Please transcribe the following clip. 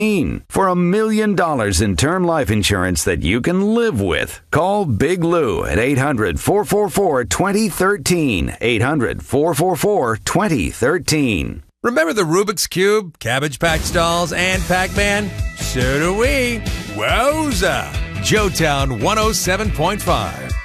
For $1 million in term life insurance that you can live with, call Big Lou at 800-444-2013. 800-444-2013. Remember the Rubik's Cube, Cabbage Patch Dolls, and Pac-Man? So do we. Wowza! Joetown 107.5.